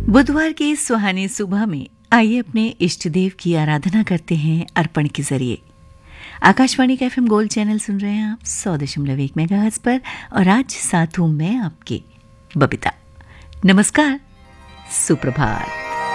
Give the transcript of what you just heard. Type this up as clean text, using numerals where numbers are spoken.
बुधवार की इस सुहानी सुबह में आइए अपने इष्ट देव की आराधना करते हैं अर्पण के जरिए। आकाशवाणी का एफएम गोल्ड चैनल सुन रहे हैं आप 100.1 मेगाहर्ट्ज पर और आज साथ हूं मैं आपकी बबीता। नमस्कार, सुप्रभात।